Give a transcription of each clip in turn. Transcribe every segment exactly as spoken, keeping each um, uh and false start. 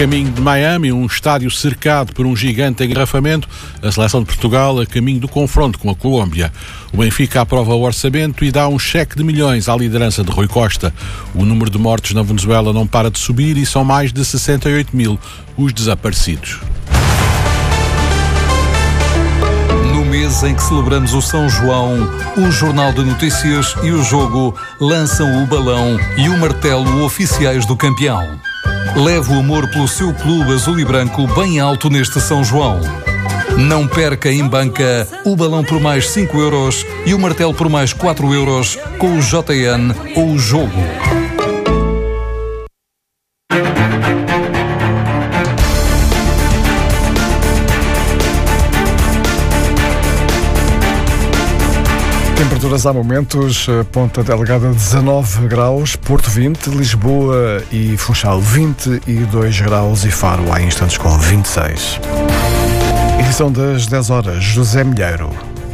caminho de Miami, um estádio cercado por um gigante engarrafamento, a seleção de Portugal a caminho do confronto com a Colômbia. O Benfica aprova o orçamento e dá um cheque de milhões à liderança de Rui Costa. O número de mortos na Venezuela não para de subir e são mais de sessenta e oito mil os desaparecidos. No mês em que celebramos o São João, o Jornal de Notícias e o Jogo lançam o balão e o martelo oficiais do campeão. Leve o amor pelo seu clube azul e branco bem alto neste São João. Não perca em banca o balão por mais cinco euros e o martelo por mais quatro euros com o J N ou o Jogo. Temperaturas há momentos, Ponta Delgada dezanove graus, Porto vinte, Lisboa e Funchal vinte e dois graus e Faro há instantes com vinte e seis. Edição das dez horas, José Milheiro.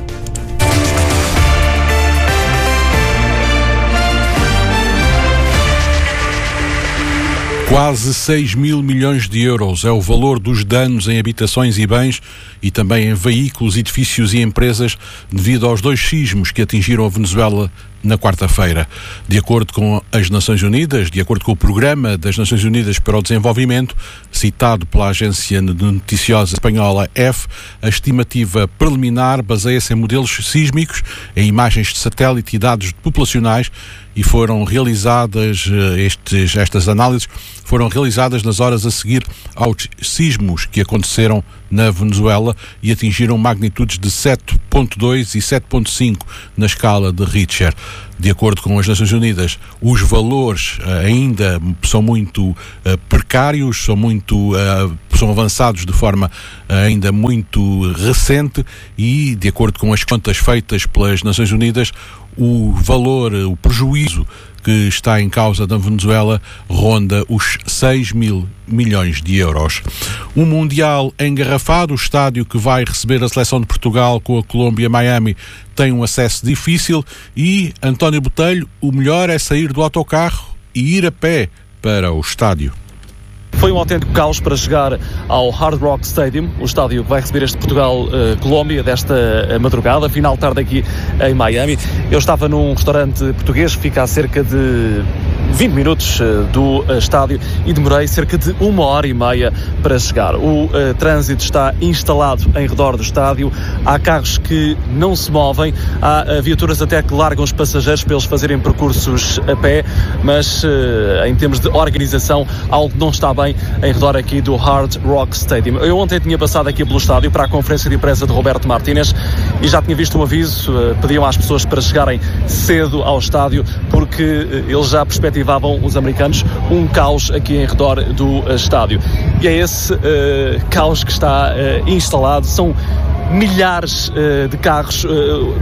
Quase seis mil milhões de euros é o valor dos danos em habitações e bens e também em veículos, edifícios e empresas devido aos dois sismos que atingiram a Venezuela na quarta-feira. De acordo com as Nações Unidas, de acordo com o Programa das Nações Unidas para o Desenvolvimento, citado pela agência noticiosa espanhola F, a estimativa preliminar baseia-se em modelos sísmicos, em imagens de satélite e dados populacionais e foram realizadas, estes, estas análises foram realizadas nas horas a seguir aos sismos que aconteceram na Venezuela e atingiram magnitudes de sete ponto dois e sete ponto cinco na escala de Richter. De acordo com as Nações Unidas, os valores uh, ainda são muito uh, precários, são, muito, uh, são avançados de forma uh, ainda muito recente e, de acordo com as contas feitas pelas Nações Unidas, o valor, o prejuízo que está em causa na Venezuela ronda os seis mil milhões de euros. Um Mundial engarrafado, o estádio que vai receber a seleção de Portugal com a Colômbia Miami tem um acesso difícil e, António Botelho, o melhor é sair do autocarro e ir a pé para o estádio. Foi um autêntico caos para chegar ao Hard Rock Stadium, o estádio que vai receber este Portugal-Colômbia uh, desta uh, madrugada, final de tarde aqui em Miami. Eu estava num restaurante português que fica a cerca de vinte minutos uh, do uh, estádio e demorei cerca de uma hora e meia para chegar. O uh, trânsito está instalado em redor do estádio, há carros que não se movem, há uh, viaturas até que largam os passageiros para eles fazerem percursos a pé, mas uh, em termos de organização, algo não está bem em redor aqui do Hard Rock Stadium. Eu ontem tinha passado aqui pelo estádio para a conferência de imprensa de Roberto Martínez e já tinha visto um aviso, pediam às pessoas para chegarem cedo ao estádio porque eles já perspectivavam, os americanos, um caos aqui em redor do estádio. E é esse uh, caos que está uh, instalado, são milhares uh, de carros, uh,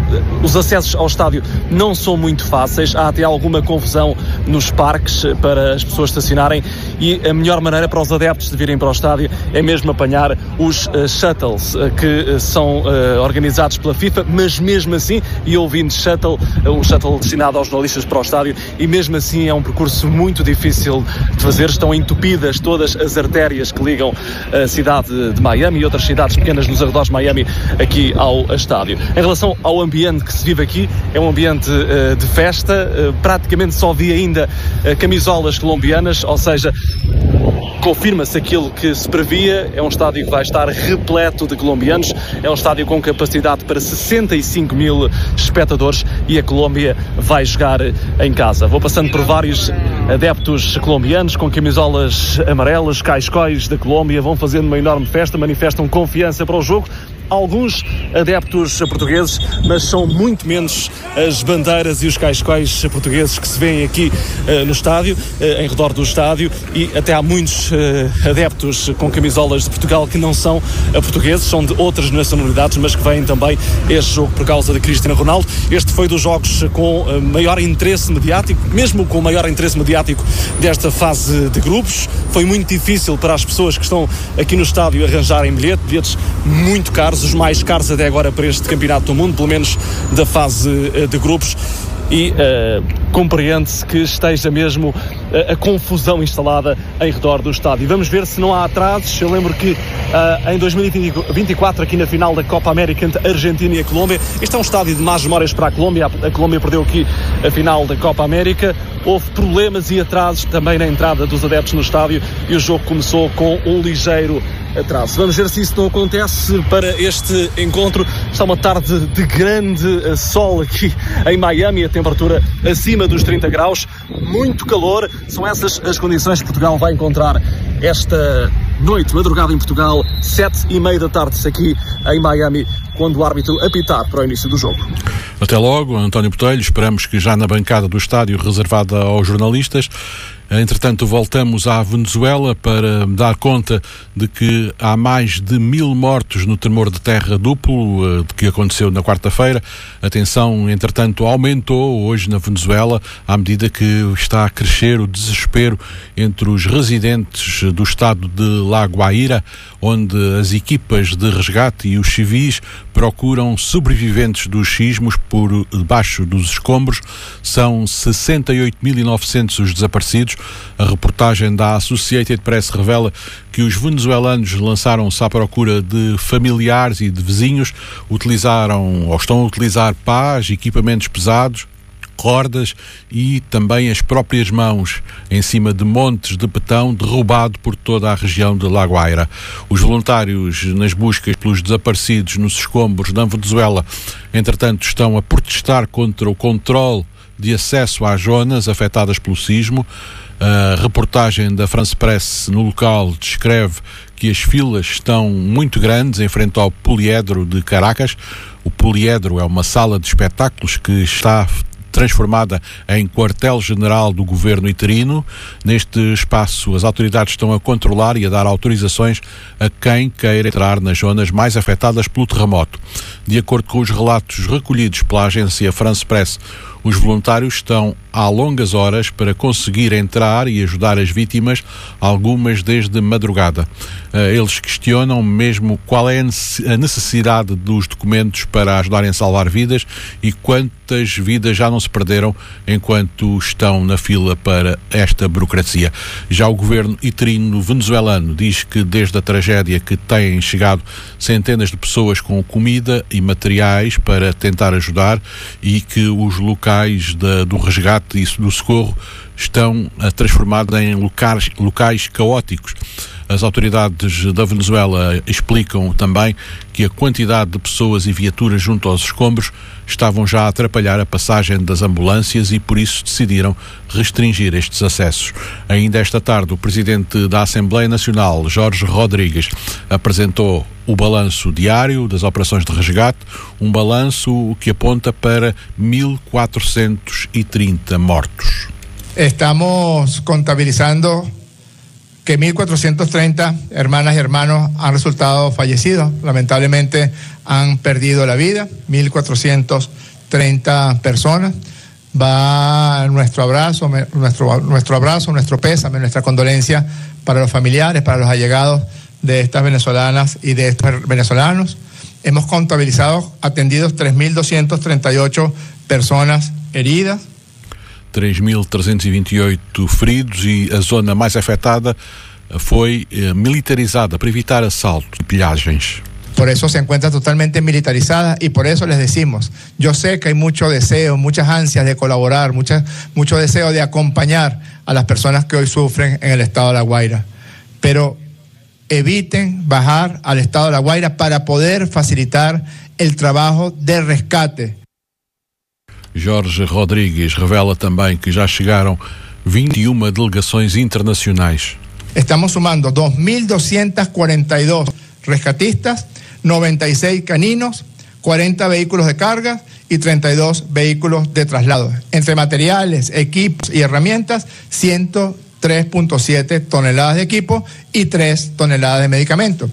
os acessos ao estádio não são muito fáceis, há até alguma confusão nos parques uh, para as pessoas estacionarem e a melhor maneira para os adeptos de virem para o estádio é mesmo apanhar os uh, shuttles uh, que uh, são uh, organizados pela FIFA, mas mesmo assim, e ouvindo shuttle, uh, um shuttle destinado aos jornalistas para o estádio, e mesmo assim é um percurso muito difícil de fazer, estão entupidas todas as artérias que ligam a cidade de Miami e outras cidades pequenas nos arredores de Miami aqui ao estádio. Em relação ao ambiente que se vive aqui, é um ambiente uh, de festa, uh, praticamente só vi ainda uh, camisolas colombianas, ou seja, confirma-se aquilo que se previa, é um estádio que vai estar repleto de colombianos, é um estádio com capacidade para sessenta e cinco mil espectadores e a Colômbia vai jogar em casa. Vou passando por vários adeptos colombianos com camisolas amarelas, cascóis da Colômbia, vão fazendo uma enorme festa, manifestam confiança para o jogo. Alguns adeptos portugueses, mas são muito menos as bandeiras e os cascóis portugueses que se vêem aqui uh, no estádio, uh, em redor do estádio, e até há muitos uh, adeptos com camisolas de Portugal que não são uh, portugueses, são de outras nacionalidades, mas que vêm também este jogo por causa de Cristiano Ronaldo. Este foi dos jogos com uh, maior interesse mediático, mesmo com o maior interesse mediático desta fase de grupos. Foi muito difícil para as pessoas que estão aqui no estádio arranjarem bilhete, bilhetes muito caros, os mais caros até agora para este campeonato do mundo, pelo menos da fase de grupos, e uh, compreende-se que esteja mesmo uh, a, a confusão instalada em redor do estádio. Vamos ver se não há atrasos. Eu lembro que uh, em dois mil e vinte e quatro, aqui na final da Copa América entre a Argentina e a Colômbia, este é um estádio de más memórias para a Colômbia. A, a Colômbia perdeu aqui a final da Copa América. Houve problemas e atrasos também na entrada dos adeptos no estádio e o jogo começou com um ligeiro atraso. Vamos ver se isso não acontece para este encontro. Está uma tarde de grande sol aqui em Miami, a temperatura acima dos trinta graus, muito calor. São essas as condições que Portugal vai encontrar esta noite, madrugada em Portugal, sete e meia da tarde aqui em Miami, quando o árbitro apitar para o início do jogo. Até logo, António Botelho. Esperamos que já na bancada do estádio reservada aos jornalistas. Entretanto, voltamos à Venezuela para dar conta de que há mais de mil mortos no tremor de terra duplo que aconteceu na quarta-feira. A tensão, entretanto, aumentou hoje na Venezuela à medida que está a crescer o desespero entre os residentes do estado de La Guaira, onde as equipas de resgate e os civis procuram sobreviventes dos sismos por debaixo dos escombros. São sessenta e oito mil e novecentos os desaparecidos. A reportagem da Associated Press revela que os venezuelanos lançaram-se à procura de familiares e de vizinhos, utilizaram ou estão a utilizar pás, equipamentos pesados, cordas e também as próprias mãos em cima de montes de betão derrubado por toda a região de La Guaira. Os voluntários nas buscas pelos desaparecidos nos escombros da Venezuela, entretanto, estão a protestar contra o controle de acesso às zonas afetadas pelo sismo. A reportagem da France Press no local descreve que as filas estão muito grandes em frente ao Poliedro de Caracas. O Poliedro é uma sala de espetáculos que está transformada em quartel-general do governo interino. Neste espaço, as autoridades estão a controlar e a dar autorizações a quem queira entrar nas zonas mais afetadas pelo terremoto. De acordo com os relatos recolhidos pela agência France Press, os voluntários estão há longas horas para conseguir entrar e ajudar as vítimas, algumas desde madrugada. Eles questionam mesmo qual é a necessidade dos documentos para ajudarem a salvar vidas e quantas vidas já não se perderam enquanto estão na fila para esta burocracia. Já o governo interino venezuelano diz que desde a tragédia que têm chegado centenas de pessoas com comida e materiais para tentar ajudar e que os locais da, do resgate e do socorro estão a transformar em locais, locais caóticos. As autoridades da Venezuela explicam também que a quantidade de pessoas e viaturas junto aos escombros estavam já a atrapalhar a passagem das ambulâncias e por isso decidiram restringir estes acessos. Ainda esta tarde, o presidente da Assembleia Nacional, Jorge Rodrigues, apresentou o balanço diário das operações de resgate, um balanço que aponta para mil quatrocentos e trinta mortos. Estamos contabilizando que mil cuatrocientos treinta hermanas y hermanos han resultado fallecidos. Lamentablemente han perdido la vida, mil cuatrocientos treinta personas. Va nuestro abrazo, nuestro, nuestro abrazo, nuestro pésame, nuestra condolencia para los familiares, para los allegados de estas venezolanas y de estos venezolanos. Hemos contabilizado, atendidos tres mil doscientas treinta y ocho personas heridas. três mil trezentos e vinte e oito feridos e a zona mais afetada foi eh, militarizada para evitar assaltos e pilhagens. Por eso se encuentra totalmente militarizada y por eso les decimos, yo sé que hay mucho deseo, muchas ansias de colaborar, mucha, mucho deseo de acompañar a las personas que hoy sufren en el estado de La Guaira, pero eviten bajar al estado de La Guaira para poder facilitar el trabajo de rescate. Jorge Rodrigues revela também que já chegaram vinte e uma delegações internacionais. Estamos sumando dos mil doscientos cuarenta y dos rescatistas, noventa y seis caninos, cuarenta vehículos de carga y treinta y dos vehículos de traslado. Entre materiales, equipos y herramientas, ciento tres punto siete toneladas de equipo y tres toneladas de medicamentos.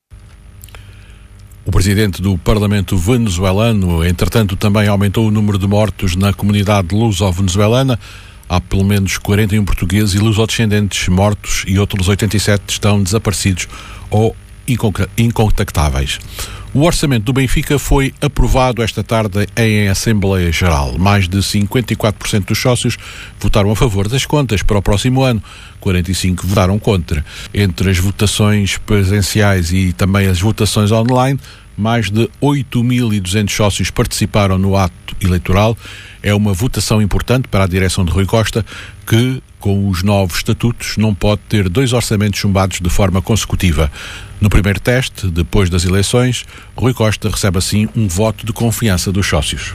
O presidente do Parlamento venezuelano, entretanto, também aumentou o número de mortos na comunidade luso-venezuelana. Há pelo menos quarenta e um portugueses e lusodescendentes mortos e outros oitenta e sete estão desaparecidos ou incontactáveis. O orçamento do Benfica foi aprovado esta tarde em Assembleia Geral. Mais de cinquenta e quatro por cento dos sócios votaram a favor das contas para o próximo ano. quarenta e cinco por cento votaram contra. Entre as votações presenciais e também as votações online, mais de oito mil e duzentos sócios participaram no ato eleitoral. É uma votação importante para a direção de Rui Costa, que, com os novos estatutos, não pode ter dois orçamentos chumbados de forma consecutiva. No primeiro teste, depois das eleições, Rui Costa recebe assim um voto de confiança dos sócios.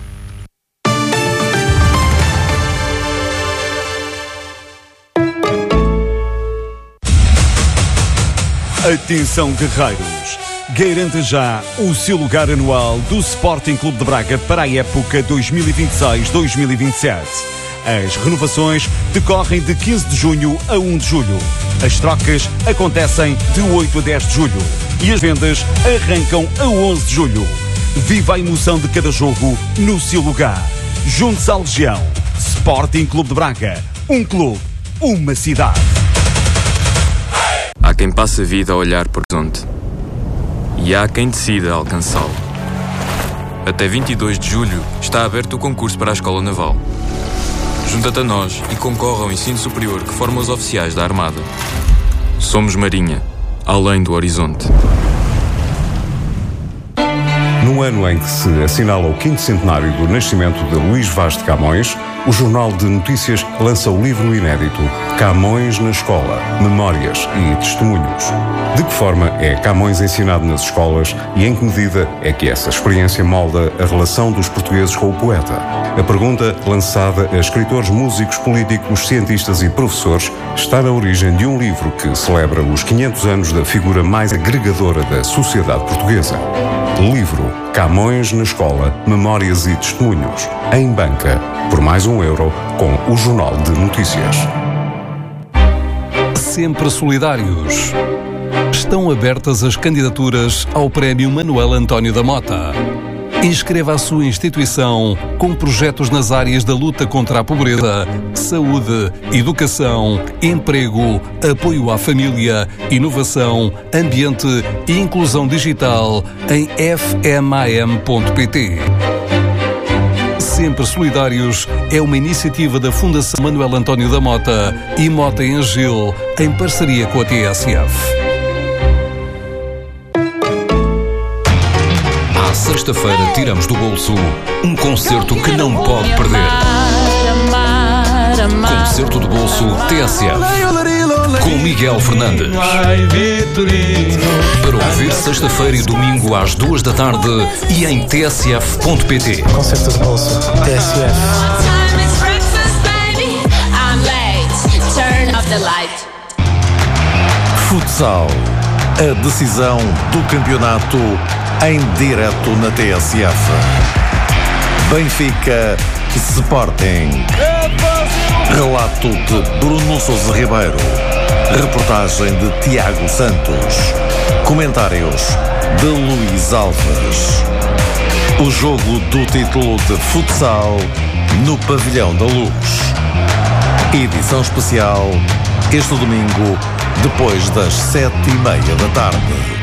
Atenção, guerreiros! Garanta já o seu lugar anual do Sporting Clube de Braga para a época dois mil e vinte e seis dois mil e vinte e sete. As renovações decorrem de quinze de junho a um de julho. As trocas acontecem de oito a dez de julho. E as vendas arrancam a onze de julho. Viva a emoção de cada jogo no seu lugar. Junte-se à Legião. Sporting Clube de Braga. Um clube, uma cidade. Há quem passe a vida a olhar para o horizonte. E há quem decida alcançá-lo. Até vinte e dois de julho está aberto o concurso para a Escola Naval. Junta-te a nós e concorre ao ensino superior que forma os oficiais da Armada. Somos Marinha, além do horizonte. No ano em que se assinala o quinto centenário do nascimento de Luís Vaz de Camões, o Jornal de Notícias lança o livro inédito Camões na Escola, Memórias e Testemunhos. De que forma é Camões ensinado nas escolas e em que medida é que essa experiência molda a relação dos portugueses com o poeta? A pergunta, lançada a escritores, músicos, políticos, cientistas e professores, está na origem de um livro que celebra os quinhentos anos da figura mais agregadora da sociedade portuguesa. Livro Camões na Escola, Memórias e Testemunhos, em banca, por mais um euro, com o Jornal de Notícias. Sempre solidários. Estão abertas as candidaturas ao Prémio Manuel António da Mota. Inscreva a sua instituição com projetos nas áreas da luta contra a pobreza, saúde, educação, emprego, apoio à família, inovação, ambiente e inclusão digital em f m a m ponto p t. Sempre Solidários é uma iniciativa da Fundação Manuel António da Mota e Mota em Agil, em parceria com a T S F. Sexta-feira tiramos do bolso um concerto que não pode perder. Concerto do bolso T S F com Miguel Fernandes. Para ouvir sexta-feira e domingo às duas da tarde e em t s f ponto p t. Concerto do bolso T S F. Futsal. A decisão do campeonato em direto na T S F. Benfica Sporting. Relato de Bruno Sousa Ribeiro. Reportagem de Tiago Santos. Comentários de Luís Alves. O jogo do título de futsal no Pavilhão da Luz. Edição especial este domingo, depois das sete e meia da tarde.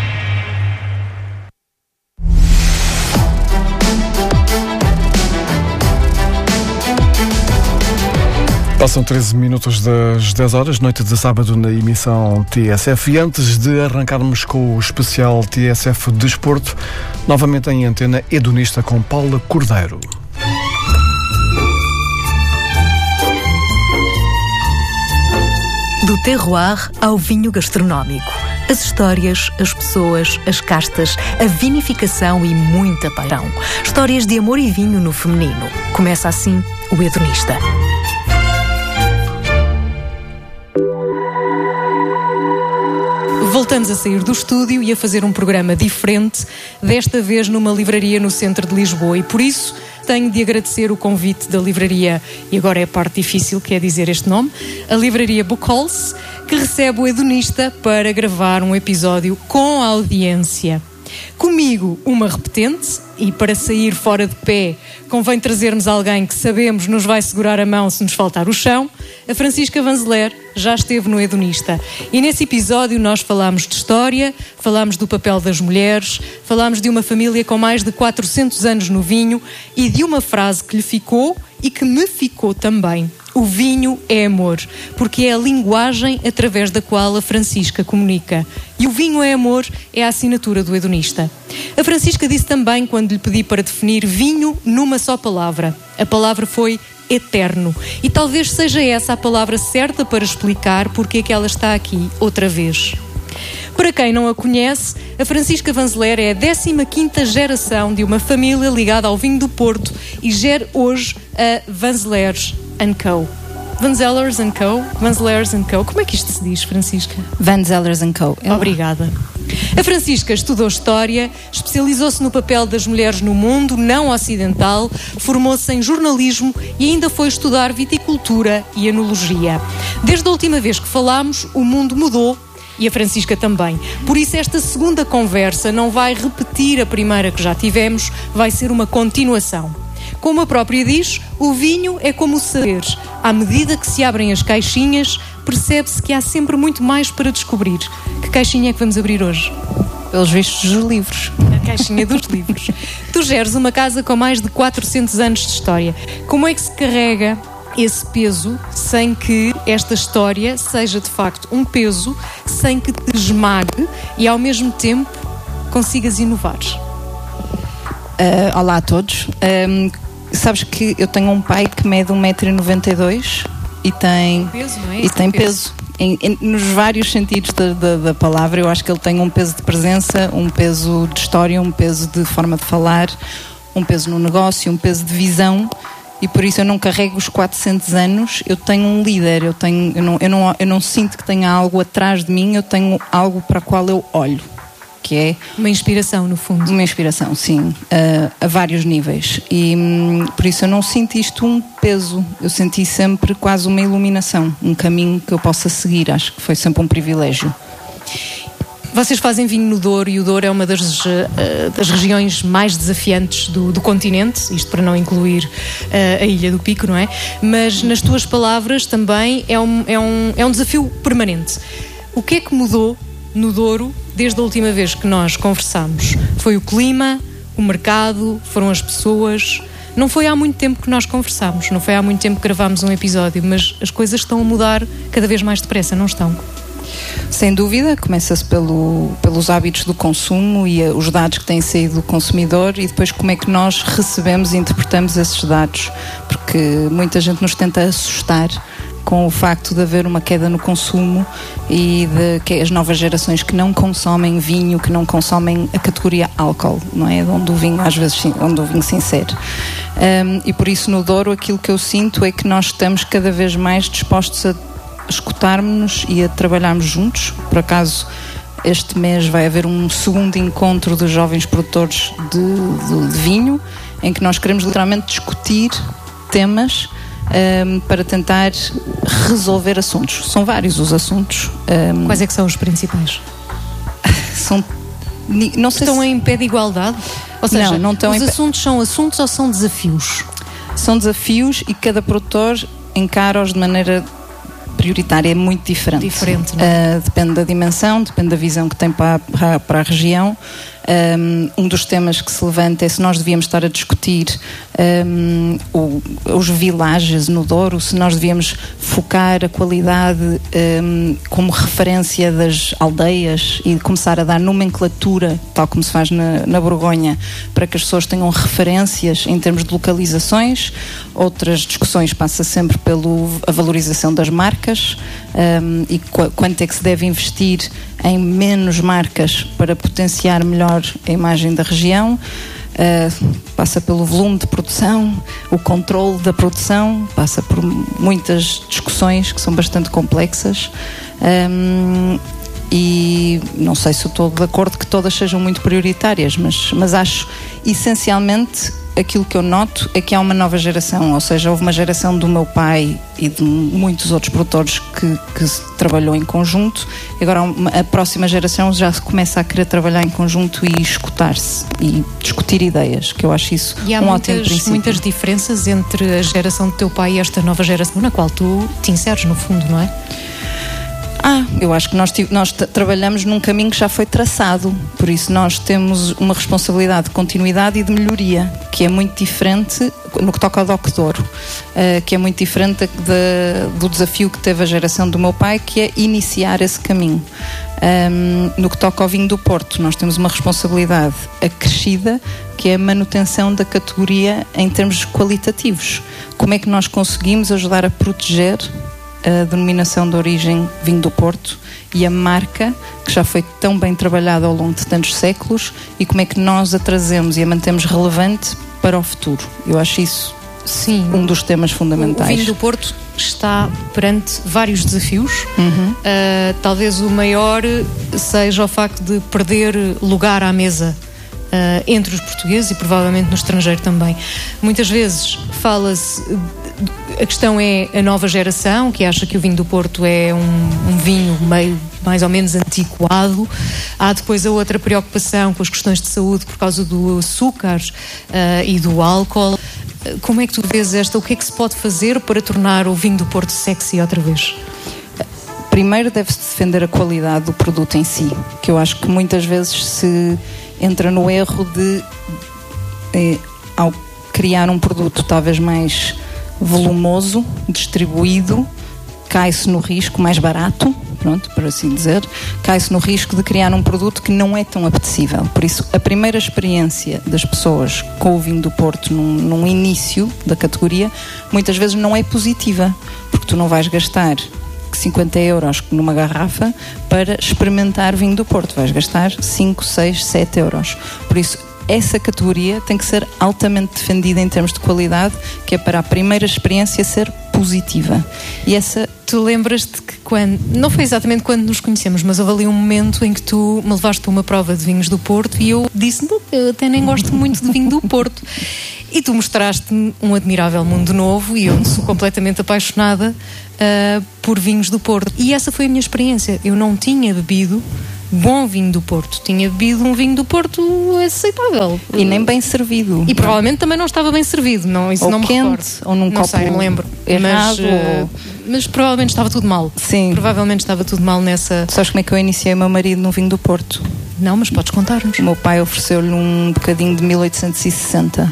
Passam treze minutos das dez horas, noite de sábado na emissão T S F. E antes de arrancarmos com o especial T S F Desporto, novamente em antena hedonista com Paula Cordeiro. Do terroir ao vinho gastronómico. As histórias, as pessoas, as castas, a vinificação e muita paixão. Histórias de amor e vinho no feminino. Começa assim o Hedonista. Voltamos a sair do estúdio e a fazer um programa diferente, desta vez numa livraria no centro de Lisboa, e por isso tenho de agradecer o convite da livraria, e agora é a parte difícil, que é dizer este nome, a livraria Buchholz, que recebe o Hedonista para gravar um episódio com audiência. Comigo, uma repetente, e para sair fora de pé convém trazermos alguém que sabemos nos vai segurar a mão se nos faltar o chão. A Francisca Vanzeler já esteve no Hedonista. E nesse episódio nós falámos de história, falámos do papel das mulheres, falámos de uma família com mais de quatrocentos anos no vinho e de uma frase que lhe ficou e que me ficou também. O vinho é amor, porque é a linguagem através da qual a Francisca comunica. E o vinho é amor é a assinatura do Hedonista. A Francisca disse também, quando lhe pedi para definir vinho numa só palavra. A palavra foi eterno. E talvez seja essa a palavra certa para explicar porque é que ela está aqui outra vez. Para quem não a conhece, a Francisca Vanzeler é a décima quinta geração de uma família ligada ao vinho do Porto e gera hoje a Vanzelers and Co. Vanzelers and Co. Vanzelers and Co. Como é que isto se diz, Francisca? Vanzelers and Co. É Obrigada. A Francisca estudou História, especializou-se no papel das mulheres no mundo não ocidental, formou-se em jornalismo e ainda foi estudar viticultura e enologia. Desde a última vez que falámos, o mundo mudou. E a Francisca também. Por isso esta segunda conversa não vai repetir a primeira que já tivemos, vai ser uma continuação. Como a própria diz, o vinho é como o saber. À medida que se abrem as caixinhas, percebe-se que há sempre muito mais para descobrir. Que caixinha é que vamos abrir hoje? Pelos vistos dos livros. A caixinha dos livros. Tu geres uma casa com mais de quatrocentos anos de história. Como é que se carrega esse peso sem que esta história seja de facto um peso, sem que te esmague e ao mesmo tempo consigas inovar? Uh, olá a todos. Um, sabes que eu tenho um pai que mede um metro e noventa e dois e tem peso, não é? E tem peso, peso. Em, em, nos vários sentidos da, da, da palavra. Eu acho que ele tem um peso de presença, um peso de história, um peso de forma de falar, um peso no negócio, um peso de visão. E por isso eu não carrego os quatrocentos anos, eu tenho um líder, eu, tenho, eu, não, eu, não, eu não sinto que tenha algo atrás de mim, eu tenho algo para o qual eu olho, que é... Uma inspiração, no fundo. Uma inspiração, sim, uh, a vários níveis. E hum, por isso eu não sinto isto um peso, eu senti sempre quase uma iluminação, um caminho que eu possa seguir, acho que foi sempre um privilégio. Vocês fazem vinho no Douro e o Douro é uma das, uh, das regiões mais desafiantes do, do continente, isto para não incluir uh, a Ilha do Pico, não é? Mas nas tuas palavras também é um, é, um, é um desafio permanente. O que é que mudou no Douro desde a última vez que nós conversámos? Foi o clima, o mercado, foram as pessoas? Não foi há muito tempo que nós conversámos, não foi há muito tempo que gravámos um episódio, mas as coisas estão a mudar cada vez mais depressa, não estão? Sem dúvida, começa-se pelo, pelos hábitos do consumo e uh, os dados que têm saído do consumidor e depois como é que nós recebemos e interpretamos esses dados, porque muita gente nos tenta assustar com o facto de haver uma queda no consumo e de que as novas gerações que não consomem vinho, que não consomem a categoria álcool, não é? Onde o vinho às vezes, onde o vinho se insere. Um, e por isso no Douro aquilo que eu sinto é que nós estamos cada vez mais dispostos a escutarmos-nos e a trabalharmos juntos. Por acaso este mês vai haver um segundo encontro dos jovens produtores de, de, de vinho, em que nós queremos literalmente discutir temas um, para tentar resolver assuntos. São vários os assuntos. Um, Quais é que são os principais? São, não sei estão se... em pé de igualdade? Ou seja, não, não estão os em assuntos pé... são assuntos ou são desafios? São desafios e cada produtor encara-os de maneira prioritária, é muito diferente. Diferente, não é? Uh, depende da dimensão, depende da visão que tem para, para, para a região. Um, um dos temas que se levanta é se nós devíamos estar a discutir um, o, os villages no Douro, se nós devíamos focar a qualidade um, como referência das aldeias e começar a dar nomenclatura, tal como se faz na, na Borgonha, para que as pessoas tenham referências em termos de localizações. Outras discussões passa sempre pela valorização das marcas um, e qu- quanto é que se deve investir em menos marcas para potenciar melhor a imagem da região. Uh, passa pelo volume de produção, o controle da produção, passa por muitas discussões que são bastante complexas. Um, e não sei se eu estou de acordo que todas sejam muito prioritárias, mas, mas acho essencialmente aquilo que eu noto é que há uma nova geração, ou seja, houve uma geração do meu pai e de muitos outros produtores que, que se trabalhou em conjunto, e agora uma, a próxima geração já se começa a querer trabalhar em conjunto e escutar-se e discutir ideias, que eu acho isso e há um muitas, ótimo princípio. muitas diferenças entre a geração do teu pai e esta nova geração na qual tu te inseres, no fundo, não é? Ah, eu acho que nós, nós trabalhamos num caminho que já foi traçado, por isso nós temos uma responsabilidade de continuidade e de melhoria, que é muito diferente no que toca ao DOC Douro, uh, que é muito diferente de, de, do desafio que teve a geração do meu pai, que é iniciar esse caminho. Um, no que toca ao vinho do Porto, nós temos uma responsabilidade acrescida, que é a manutenção da categoria em termos qualitativos. Como é que nós conseguimos ajudar a proteger a denominação de origem vinho do Porto e a marca que já foi tão bem trabalhada ao longo de tantos séculos, e como é que nós a trazemos e a mantemos relevante para o futuro. Eu acho isso Sim. um dos temas fundamentais. O vinho do Porto está perante vários desafios. Uhum. Uh, talvez o maior seja o facto de perder lugar à mesa uh, entre os portugueses e provavelmente no estrangeiro também. Muitas vezes fala-se, a questão é a nova geração que acha que o vinho do Porto é um, um vinho meio mais ou menos antiquado. Há depois a outra preocupação com as questões de saúde por causa do açúcar uh, e do álcool. Como é que tu vês esta? O que é que se pode fazer para tornar o vinho do Porto sexy outra vez? Primeiro deve-se defender a qualidade do produto em si, que eu acho que muitas vezes se entra no erro de, eh, ao criar um produto talvez mais volumoso, distribuído, cai-se no risco, mais barato, pronto, por assim dizer, cai-se no risco de criar um produto que não é tão apetecível. Por isso, a primeira experiência das pessoas com o vinho do Porto num, num início da categoria, muitas vezes não é positiva, porque tu não vais gastar cinquenta euros numa garrafa para experimentar vinho do Porto, vais gastar cinco, seis, sete euros. Por isso, essa categoria tem que ser altamente defendida em termos de qualidade, que é para a primeira experiência ser positiva. E essa... Tu lembras-te que quando, não foi exatamente quando nos conhecemos, mas houve ali um momento em que tu me levaste para uma prova de vinhos do Porto e eu disse, eu até nem gosto muito de vinho do Porto. E tu mostraste-me um admirável mundo novo e eu sou completamente apaixonada uh, por vinhos do Porto. E essa foi a minha experiência. Eu não tinha bebido bom vinho do Porto. Tinha bebido um vinho do Porto aceitável. E nem bem servido. E provavelmente também não estava bem servido. Não, isso ou não me quente, recordo. ou num não copo sei, não me lembro. Errado. Mas, ou... mas provavelmente estava tudo mal. Sim. Provavelmente estava tudo mal nessa... Sabes como é que eu iniciei o meu marido no vinho do Porto? Não, mas podes contar-nos. O meu pai ofereceu-lhe um bocadinho de mil oitocentos e sessenta.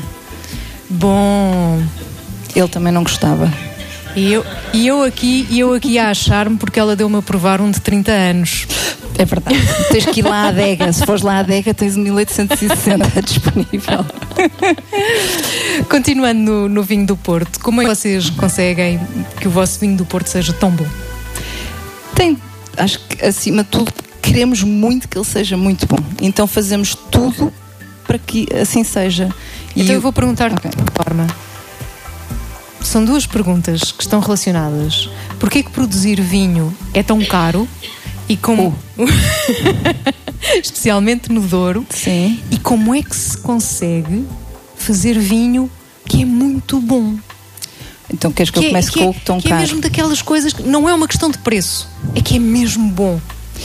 Bom. Ele também não gostava. E eu, e eu aqui, e eu aqui a achar-me porque ela deu-me a provar um de trinta anos. É verdade. Tens que ir lá à adega. Se fores lá à adega, tens mil oitocentos e sessenta disponível. Continuando no, no vinho do Porto, como é que vocês conseguem que o vosso vinho do Porto seja tão bom? Tem, acho que acima de tudo queremos muito que ele seja muito bom. Então fazemos tudo para que assim seja. E então eu vou perguntar-te okay. de que forma. São duas perguntas que estão relacionadas. Porquê que produzir vinho é tão caro? E como... Oh. Especialmente no Douro. Sim. E como é que se consegue fazer vinho que é muito bom? Então queres que, que eu comece é, com o que tão que caro? É mesmo daquelas coisas que não é uma questão de preço. É que é mesmo bom.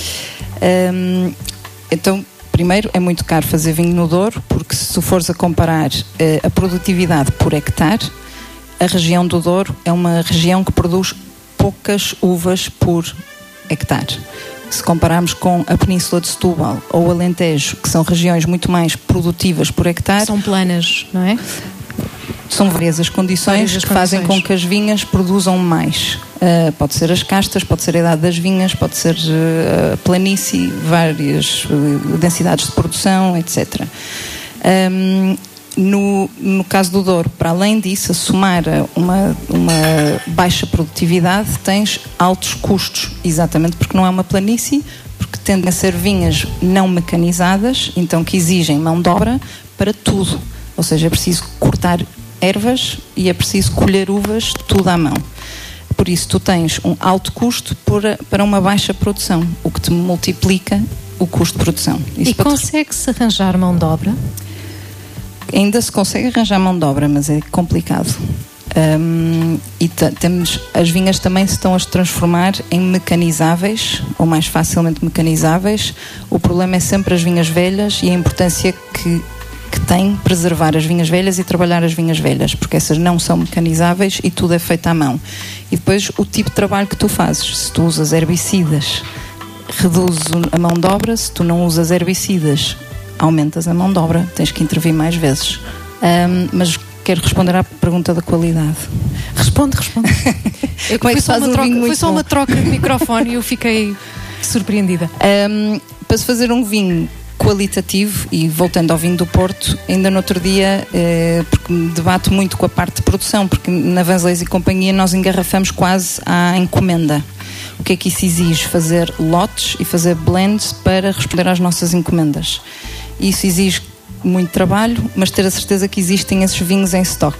Hum, então... Primeiro, é muito caro fazer vinho no Douro, porque se tu fores a comparar uh, a produtividade por hectare, a região do Douro é uma região que produz poucas uvas por hectare. Se compararmos com a Península de Setúbal ou o Alentejo, que são regiões muito mais produtivas por hectare... São planas, não é? São várias as condições várias as que condições. fazem com que as vinhas produzam mais. Uh, pode ser as castas, pode ser a idade das vinhas, pode ser uh, a planície, várias uh, densidades de produção, etcétera. Um, no, no caso do Douro, para além disso, a somar uma, uma baixa produtividade, tens altos custos, exatamente porque não é uma planície, porque tendem a ser vinhas não mecanizadas, então que exigem mão de obra para tudo. Ou seja, é preciso cortar ervas e é preciso colher uvas tudo à mão. Por isso tu tens um alto custo por, para uma baixa produção, o que te multiplica o custo de produção. Isso e consegue-se arranjar mão de obra? ainda se consegue arranjar mão de obra, mas é complicado. Um, e temos, as vinhas também se estão a transformar em mecanizáveis, ou mais facilmente mecanizáveis. O problema é sempre as vinhas velhas e a importância que, que tem preservar as vinhas velhas e trabalhar as vinhas velhas, porque essas não são mecanizáveis e tudo é feito à mão. E depois o tipo de trabalho que tu fazes, se tu usas herbicidas, reduzes a mão de obra. Se tu não usas herbicidas, aumentas a mão de obra, tens que intervir mais vezes. Um, mas quero responder à pergunta da qualidade. Responde, responde. É que foi, só uma, troca, foi só uma troca de microfone e eu fiquei surpreendida. Um, para se fazer um vinho qualitativo, e voltando ao vinho do Porto, ainda no outro dia, eh, porque me debato muito com a parte de produção, porque na Vanzelis e Companhia nós engarrafamos quase à encomenda. O que é que isso exige? Fazer lotes e fazer blends para responder às nossas encomendas. Isso exige muito trabalho, mas ter a certeza que existem esses vinhos em stock.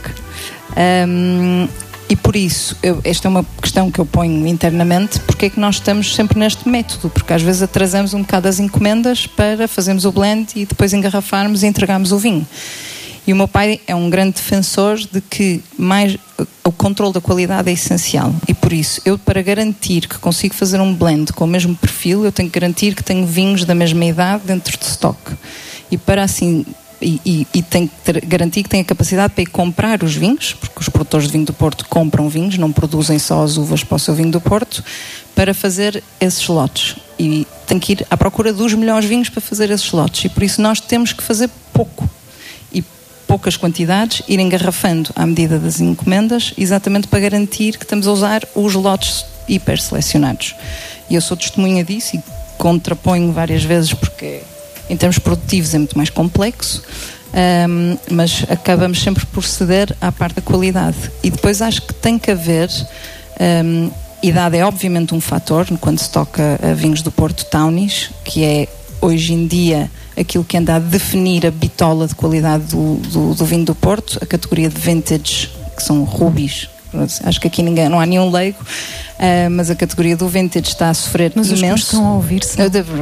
Um, e por isso, eu, esta é uma questão que eu ponho internamente, porque é que nós estamos sempre neste método? Porque às vezes atrasamos um bocado as encomendas para fazermos o blend e depois engarrafarmos e entregarmos o vinho. E o meu pai é um grande defensor de que mais, o controle da qualidade é essencial. E por isso, eu para garantir que consigo fazer um blend com o mesmo perfil, eu tenho que garantir que tenho vinhos da mesma idade dentro de stock. E para assim, e, e, e tenho que ter, garantir que tenho a capacidade para ir comprar os vinhos, porque os produtores de vinho do Porto compram vinhos, não produzem só as uvas para o seu vinho do Porto, para fazer esses lotes. E tenho que ir à procura dos melhores vinhos para fazer esses lotes. E por isso nós temos que fazer pouco. E poucas quantidades, ir engarrafando à medida das encomendas, exatamente para garantir que estamos a usar os lotes hiper selecionados. E eu sou testemunha disso e contraponho várias vezes, porque em termos produtivos é muito mais complexo, um, mas acabamos sempre por ceder à parte da qualidade. E depois acho que tem que haver, um, idade é obviamente um fator quando se toca a vinhos do Porto Townies, que é hoje em dia aquilo que anda a definir a bitola de qualidade do, do, do vinho do Porto, a categoria de vintage, que são rubies. Acho que aqui ninguém, não há nenhum leigo, uh, mas a categoria do vintage está a sofrer mas imenso. Mas os que estão a ouvir-se.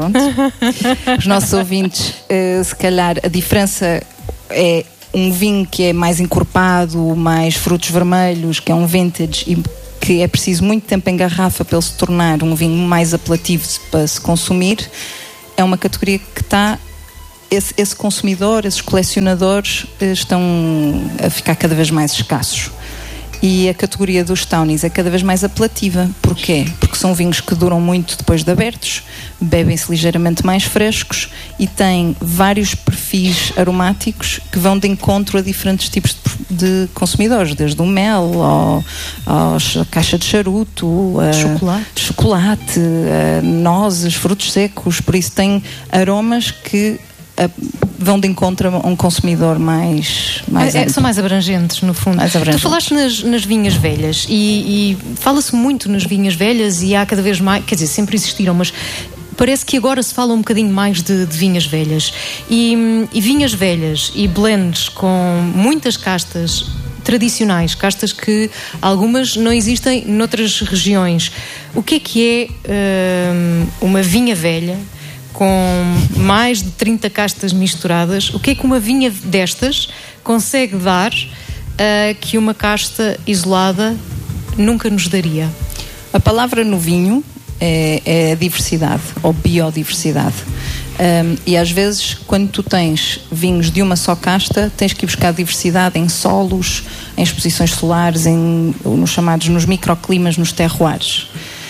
Os nossos ouvintes, uh, se calhar a diferença é um vinho que é mais encorpado, mais frutos vermelhos, que é um vintage e que é preciso muito tempo em garrafa para ele se tornar um vinho mais apelativo para se consumir. É uma categoria que está... Esse, esse consumidor, esses colecionadores estão a ficar cada vez mais escassos. E a categoria dos Townies é cada vez mais apelativa. Porquê? Porque são vinhos que duram muito depois de abertos, bebem-se ligeiramente mais frescos e têm vários perfis aromáticos que vão de encontro a diferentes tipos de, de consumidores, desde o mel ao, ao a caixa de charuto, a chocolate, chocolate a nozes, frutos secos. Por isso tem aromas que vão de encontro a um consumidor mais, mais é, são mais abrangentes, no fundo. Mais abrangentes. Tu falaste nas, nas vinhas velhas e, e fala-se muito nas vinhas velhas e há cada vez mais, quer dizer, sempre existiram, mas parece que agora se fala um bocadinho mais de, de vinhas velhas e, e vinhas velhas e blends com muitas castas tradicionais, castas que algumas não existem noutras regiões. O que é que é hum, uma vinha velha com mais de trinta castas misturadas? O que é que uma vinha destas consegue dar uh, que uma casta isolada nunca nos daria? A palavra no vinho é, é diversidade ou biodiversidade. Um, e às vezes, quando tu tens vinhos de uma só casta, tens que ir buscar diversidade em solos, em exposições solares, em, nos chamados nos microclimas, nos terroirs.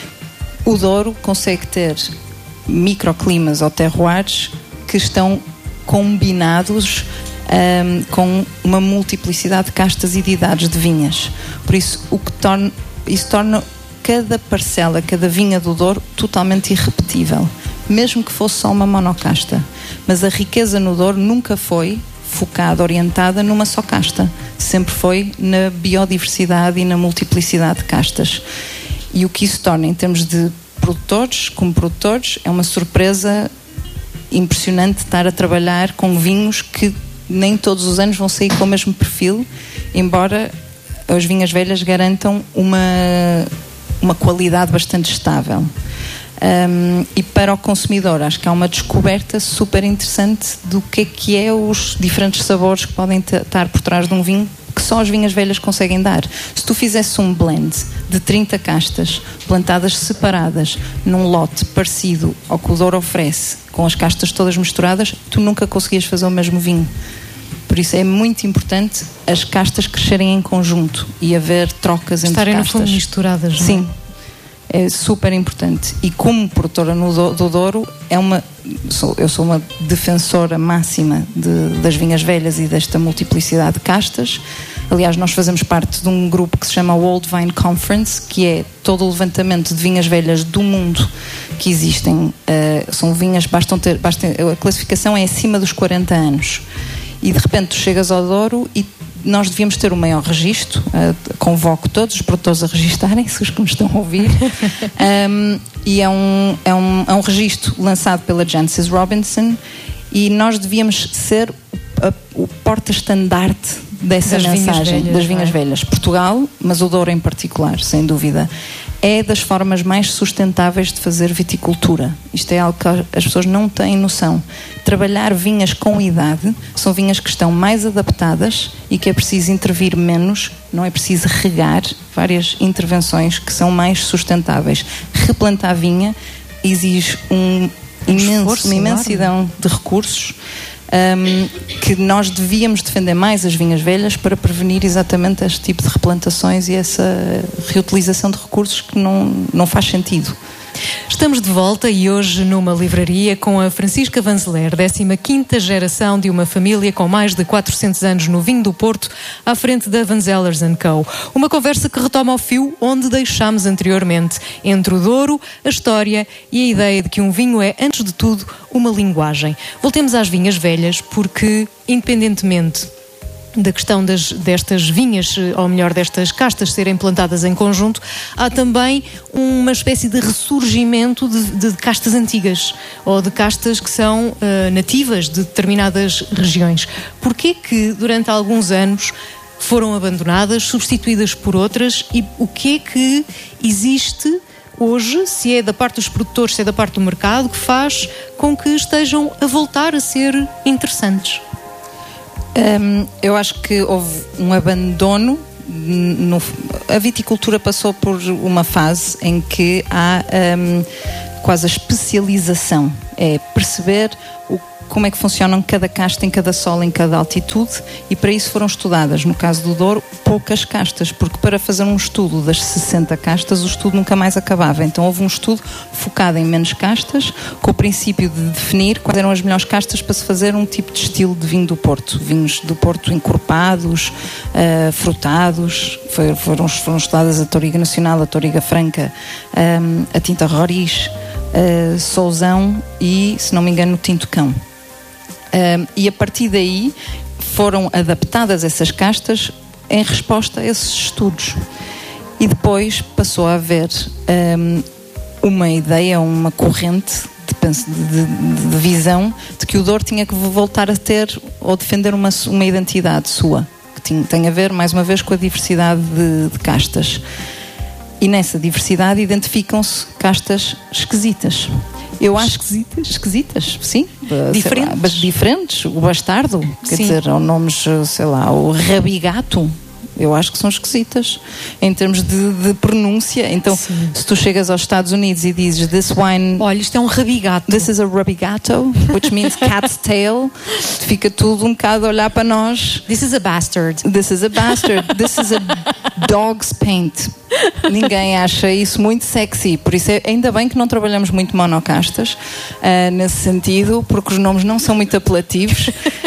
O Douro consegue ter microclimas ou terroirs que estão combinados um, com uma multiplicidade de castas e de idades de vinhas. Por isso, o que torna, isso torna cada parcela, cada vinha do Douro totalmente irrepetível, mesmo que fosse só uma monocasta. Mas a riqueza no Douro nunca foi focada, orientada numa só casta. Sempre foi na biodiversidade e na multiplicidade de castas. E o que isso torna em termos de produtores, como produtores, é uma surpresa impressionante estar a trabalhar com vinhos que nem todos os anos vão sair com o mesmo perfil, embora as vinhas velhas garantam uma, uma qualidade bastante estável. Um, e para o consumidor, acho que há uma descoberta super interessante do que é que é os diferentes sabores que podem t- estar por trás de um vinho, que só as vinhas velhas conseguem dar. Se tu fizesse um blend de trinta castas plantadas separadas num lote parecido ao que o Douro oferece, com as castas todas misturadas, tu nunca conseguias fazer o mesmo vinho. Por isso é muito importante as castas crescerem em conjunto e haver trocas entre Estarem castas. Estarem no fundo misturadas, não é? Sim. É super importante. E como produtora no do, do Douro, é uma, sou, eu sou uma defensora máxima de, das vinhas velhas e desta multiplicidade de castas. Aliás, nós fazemos parte de um grupo que se chama Old Vine Conference, que é todo o levantamento de vinhas velhas do mundo que existem. Uh, são vinhas, bastam ter, bastam, a classificação é acima dos quarenta anos. E de repente tu chegas ao Douro e nós devíamos ter o maior registro. Uh, convoco todos os produtores a registarem-se, os que me estão a ouvir. um, e é um, é, um, é um registro lançado pela Jancis Robinson, e nós devíamos ser a, o porta-estandarte dessa das mensagem vinhas velhas, das vinhas é? velhas. Portugal, mas o Douro em particular, sem dúvida, é das formas mais sustentáveis de fazer viticultura. Isto é algo que as pessoas não têm noção. Trabalhar vinhas com idade, são vinhas que estão mais adaptadas e que é preciso intervir menos, não é preciso regar, várias intervenções que são mais sustentáveis. Replantar vinha exige um imenso, esforço, uma imensidão enorme. de recursos. Um, que nós devíamos defender mais as vinhas velhas para prevenir exatamente este tipo de replantações e essa reutilização de recursos que não, não faz sentido. Estamos de volta e hoje numa livraria com a Francisca Vanzeler, décima quinta geração de uma família com mais de quatrocentos anos no vinho do Porto, à frente da Vanzellers and Co. Uma conversa que retoma o fio onde deixámos anteriormente, entre o Douro, a história e a ideia de que um vinho é, antes de tudo, uma linguagem. Voltemos às vinhas velhas porque, independentemente da questão das, destas vinhas, ou melhor, destas castas serem plantadas em conjunto, há também uma espécie de ressurgimento de, de castas antigas, ou de castas que são uh, nativas de determinadas regiões. Porquê que durante alguns anos foram abandonadas, substituídas por outras, e o que é que existe hoje, se é da parte dos produtores, se é da parte do mercado, que faz com que estejam a voltar a ser interessantes? Um, eu acho que houve um abandono. No, a viticultura passou por uma fase em que há um, quase a especialização. É perceber o, como é que funcionam cada casta em cada solo, em cada altitude, e para isso foram estudadas, no caso do Douro, poucas castas, porque para fazer um estudo das sessenta castas, o estudo nunca mais acabava. Então houve um estudo focado em menos castas, com o princípio de definir quais eram as melhores castas para se fazer um tipo de estilo de vinho do Porto. Vinhos do Porto encorpados, uh, frutados, foi, foram, foram estudadas a Touriga Nacional, a Touriga Franca, um, a Tinta Roriz, uh, Sousão e, se não me engano, o Tinto Cão. Um, e a partir daí foram adaptadas essas castas em resposta a esses estudos. E depois passou a haver um, uma ideia, uma corrente de, de, de visão de que o Douro tinha que voltar a ter ou defender uma, uma identidade sua, que tinha, tem a ver, mais uma vez, com a diversidade de, de castas. E nessa diversidade identificam-se castas esquisitas. Eu acho esquisitas, esquisitas, sim. Diferentes. Lá, diferentes. O bastardo, quer sim. dizer, ou nomes, sei lá, o rabigato. Eu acho que são esquisitas em termos de, de pronúncia. Então, sim. se tu chegas aos Estados Unidos e dizes this wine, olha, isto é um rabigato. This is a rabigato, which means cat's tail. Fica tudo um bocado a olhar para nós. This is a bastard. This is a bastard. This is a dog's paint. Ninguém acha isso muito sexy. Por isso é, ainda bem que não trabalhamos muito monocastas uh, nesse sentido, porque os nomes não são muito apelativos.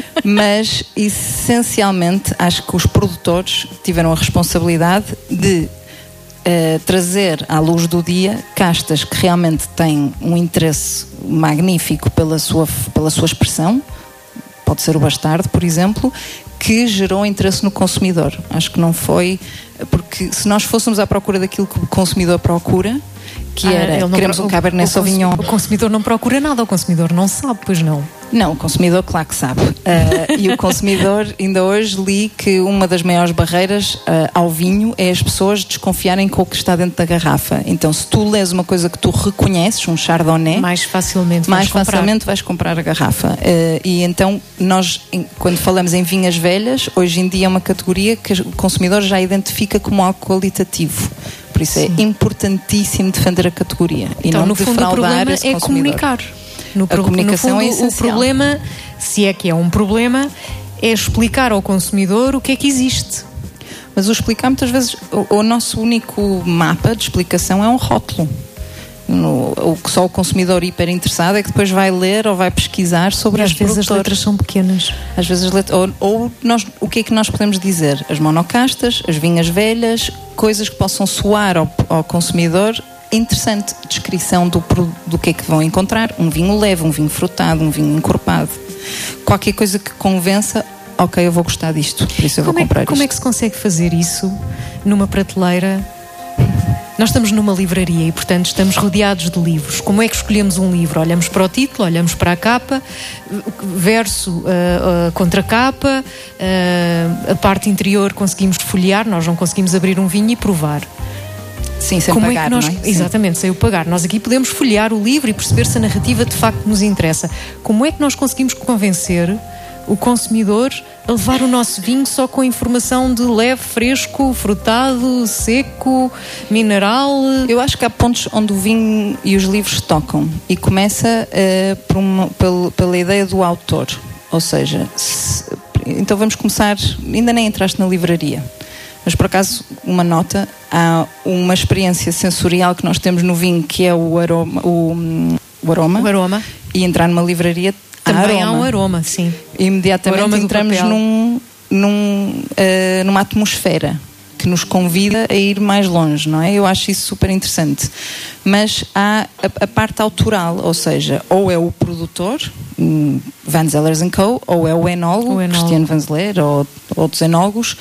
Mas essencialmente acho que os produtores tiveram a responsabilidade de uh, trazer à luz do dia castas que realmente têm um interesse magnífico pela sua, pela sua expressão. Pode ser o bastardo, por exemplo, que gerou interesse no consumidor. Acho que não foi... Porque se nós fôssemos à procura daquilo que o consumidor procura, que Ah, era, ele não queremos pro- um Cabernet o consu- Sauvignon. O consumidor não procura nada, o consumidor não sabe, pois não. Não, o consumidor claro que sabe. Uh, e o consumidor, ainda hoje li que uma das maiores barreiras uh, ao vinho é as pessoas desconfiarem com o que está dentro da garrafa. Então, se tu lês uma coisa que tu reconheces, um Chardonnay, mais facilmente mais vais facilmente comprar. vais comprar a garrafa. Uh, e então, nós, em- quando falamos em vinhas velhas, hoje em dia é uma categoria que o consumidor já identifica como algo qualitativo. Por isso Sim. é importantíssimo defender a categoria e Então, não no fundo, o defraudar problema esse é consumidor. comunicar. No, A pro- comunicação no fundo, é essencial. O problema, se é que é um problema, é explicar ao consumidor o que é que existe. Mas o explicar muitas vezes, o, o nosso único mapa de explicação é um rótulo. No, o que só o consumidor hiper interessado é que depois vai ler ou vai pesquisar sobre E às as vezes as letras são pequenas. Às vezes as letras, ou, ou nós, o que é que nós podemos dizer? As monocastas, as vinhas velhas, coisas que possam soar ao, ao consumidor interessante. Descrição do, pro- do que é que vão encontrar. Um vinho leve, um vinho frutado, um vinho encorpado. Qualquer coisa que convença, ok, eu vou gostar disto, por isso eu Como, vou é, comprar que- como é isto. que se consegue fazer isso numa prateleira? Nós estamos numa livraria e, portanto, estamos rodeados de livros. Como é que escolhemos um livro? Olhamos para o título, olhamos para a capa, verso, uh, uh, contracapa, uh, a parte interior conseguimos folhear, nós não conseguimos abrir um vinho e provar. Sim, sem Como pagar, é que nós, não é? Sim. Exatamente, sem o pagar. Nós aqui podemos folhear o livro e perceber se a narrativa de facto nos interessa. Como é que nós conseguimos convencer o consumidor a levar o nosso vinho só com informação de leve, fresco, frutado, seco, mineral? Eu acho que há pontos onde o vinho e os livros tocam e começa uh, por uma, pelo, pela ideia do autor. Ou seja, se, então vamos começar, ainda nem entraste na livraria, mas por acaso uma nota, há uma experiência sensorial que nós temos no vinho que é o aroma, o, o aroma, O aroma. e entrar numa livraria Também há aroma. um aroma, sim. E imediatamente O aroma do entramos papel. num, num, uh, numa atmosfera que nos convida a ir mais longe, não é? Eu acho isso super interessante. Mas há a, a parte autoral, ou seja, ou é o produtor, hum, Van Zellers and Co., ou é o enólogo, O enólogo. Cristiano Van Zeller, ou outros enólogos,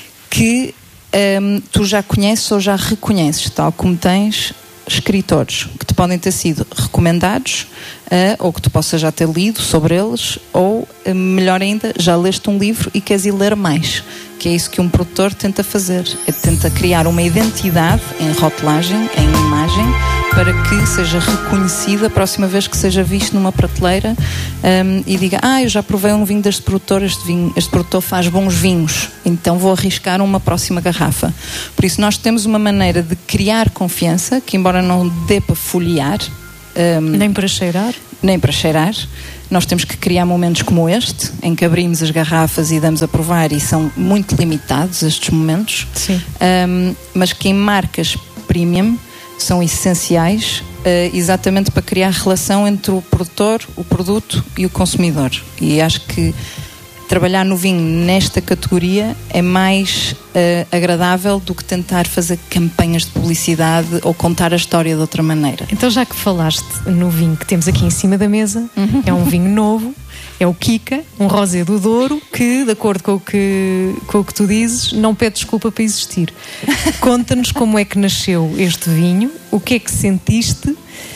que hum, tu já conheces ou já reconheces, tal como tens escritores que te podem ter sido recomendados, uh, ou que tu possas já ter lido sobre eles, ou, uh, melhor ainda, já leste um livro e queres ir ler mais, que é isso que um produtor tenta fazer, é tenta criar uma identidade em rotulagem, em imagem, para que seja reconhecido a próxima vez que seja visto numa prateleira, um, e diga, ah, eu já provei um vinho deste produtor, este, vinho, este produtor faz bons vinhos, então vou arriscar uma próxima garrafa. Por isso nós temos uma maneira de criar confiança, que embora não dê para folhear, um, Nem para cheirar. nem para cheirar, nós temos que criar momentos como este, em que abrimos as garrafas e damos a provar, e são muito limitados estes momentos. Sim. Um, mas que em marcas premium são essenciais, uh, exatamente para criar relação entre o produtor, o produto e o consumidor. E acho que trabalhar no vinho nesta categoria é mais uh, agradável do que tentar fazer campanhas de publicidade ou contar a história de outra maneira. Então, já que falaste no vinho que temos aqui em cima da mesa, Uhum. é um vinho novo, é o Kika, um rosé do Douro, que, de acordo com o que, com o que tu dizes, não pede desculpa para existir. Conta-nos como é que nasceu este vinho, o que é que sentiste